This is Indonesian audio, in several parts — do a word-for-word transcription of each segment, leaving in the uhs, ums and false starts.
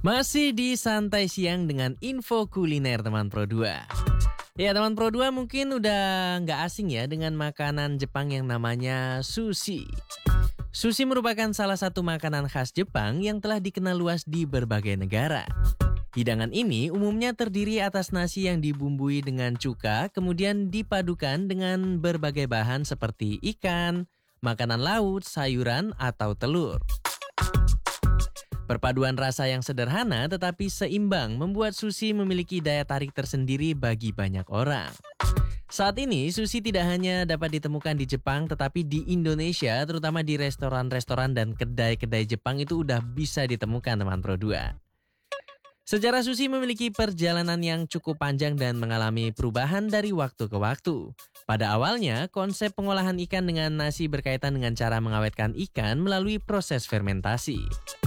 Masih di Santai Siang dengan info kuliner teman Pro dua. Ya teman Pro dua mungkin udah nggak asing ya dengan makanan Jepang yang namanya sushi. Sushi merupakan salah satu makanan khas Jepang yang telah dikenal luas di berbagai negara. Hidangan ini umumnya terdiri atas nasi yang dibumbui dengan cuka, kemudian dipadukan dengan berbagai bahan seperti ikan, makanan laut, sayuran, atau telur. Perpaduan rasa yang sederhana tetapi seimbang membuat sushi memiliki daya tarik tersendiri bagi banyak orang. Saat ini, sushi tidak hanya dapat ditemukan di Jepang tetapi di Indonesia, terutama di restoran-restoran dan kedai-kedai Jepang itu udah bisa ditemukan teman Pro dua. Sejarah sushi memiliki perjalanan yang cukup panjang dan mengalami perubahan dari waktu ke waktu. Pada awalnya, konsep pengolahan ikan dengan nasi berkaitan dengan cara mengawetkan ikan melalui proses fermentasi.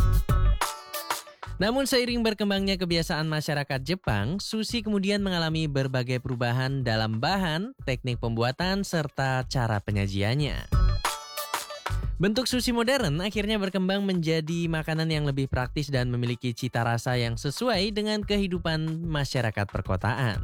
Namun seiring berkembangnya kebiasaan masyarakat Jepang, sushi kemudian mengalami berbagai perubahan dalam bahan, teknik pembuatan, serta cara penyajiannya. Bentuk sushi modern akhirnya berkembang menjadi makanan yang lebih praktis dan memiliki cita rasa yang sesuai dengan kehidupan masyarakat perkotaan.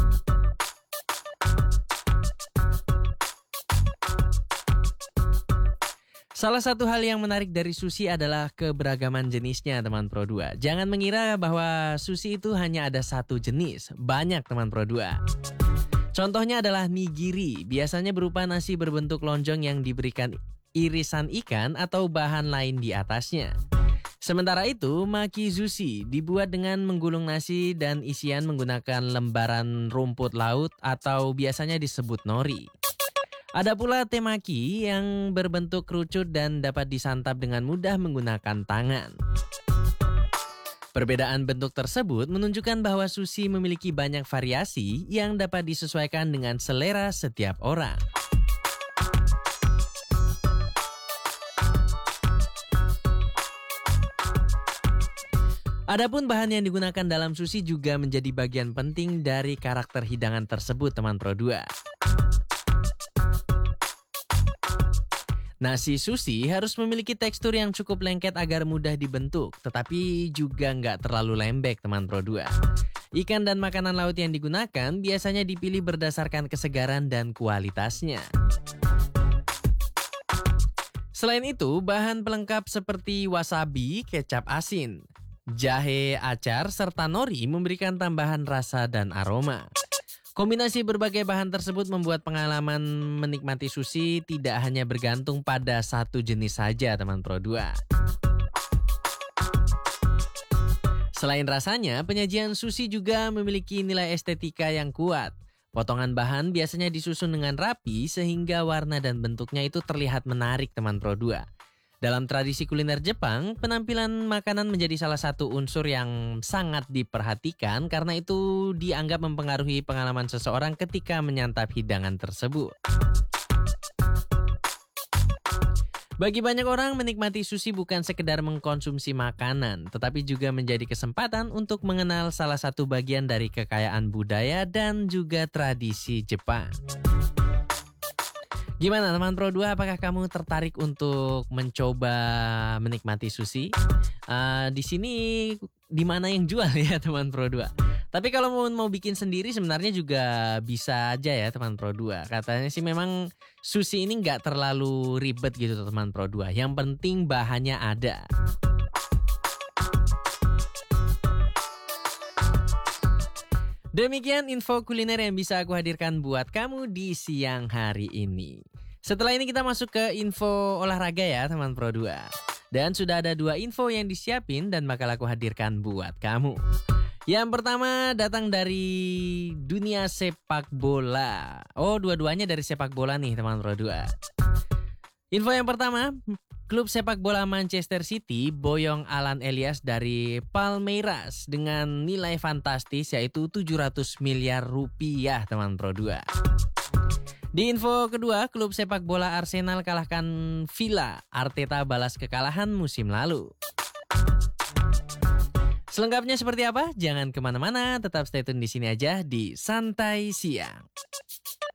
Salah satu hal yang menarik dari sushi adalah keberagaman jenisnya teman Pro dua. Jangan mengira bahwa sushi itu hanya ada satu jenis, banyak teman Pro dua. Contohnya adalah nigiri, biasanya berupa nasi berbentuk lonjong yang diberikan irisan ikan atau bahan lain di atasnya. Sementara itu, makizushi dibuat dengan menggulung nasi dan isian menggunakan lembaran rumput laut atau biasanya disebut nori. Ada pula temaki yang berbentuk kerucut dan dapat disantap dengan mudah menggunakan tangan. Perbedaan bentuk tersebut menunjukkan bahwa sushi memiliki banyak variasi yang dapat disesuaikan dengan selera setiap orang. Adapun bahan yang digunakan dalam sushi juga menjadi bagian penting dari karakter hidangan tersebut teman Pro dua. Nasi sushi harus memiliki tekstur yang cukup lengket agar mudah dibentuk, tetapi juga nggak terlalu lembek teman Pro dua. Ikan dan makanan laut yang digunakan biasanya dipilih berdasarkan kesegaran dan kualitasnya. Selain itu, bahan pelengkap seperti wasabi, kecap asin, jahe, acar, serta nori memberikan tambahan rasa dan aroma. Kombinasi berbagai bahan tersebut membuat pengalaman menikmati sushi tidak hanya bergantung pada satu jenis saja teman Pro dua. Selain rasanya, penyajian sushi juga memiliki nilai estetika yang kuat. Potongan bahan biasanya disusun dengan rapi sehingga warna dan bentuknya itu terlihat menarik teman Pro dua. Dalam tradisi kuliner Jepang, penampilan makanan menjadi salah satu unsur yang sangat diperhatikan karena itu dianggap mempengaruhi pengalaman seseorang ketika menyantap hidangan tersebut. Bagi banyak orang, menikmati sushi bukan sekedar mengkonsumsi makanan, tetapi juga menjadi kesempatan untuk mengenal salah satu bagian dari kekayaan budaya dan juga tradisi Jepang. Gimana teman Pro dua, apakah kamu tertarik untuk mencoba menikmati sushi? Uh, di sini di mana yang jual ya teman Pro dua? Tapi kalau mau mau bikin sendiri sebenarnya juga bisa aja ya teman Pro dua. Katanya sih memang sushi ini nggak terlalu ribet gitu teman Pro dua. Yang penting bahannya ada. Demikian info kuliner yang bisa aku hadirkan buat kamu di siang hari ini. Setelah ini kita masuk ke info olahraga ya teman Pro dua. Dan sudah ada dua info yang disiapin dan bakal aku hadirkan buat kamu. Yang pertama datang dari dunia sepak bola. Oh, dua-duanya dari sepak bola nih teman Pro dua. Info yang pertama, klub sepak bola Manchester City boyong Alan Elias dari Palmeiras dengan nilai fantastis yaitu tujuh ratus miliar rupiah teman Pro dua. Di info kedua, klub sepak bola Arsenal kalahkan Villa. Arteta balas kekalahan musim lalu. Selengkapnya seperti apa? Jangan kemana-mana, tetap stay tune di sini aja di Santai Siang.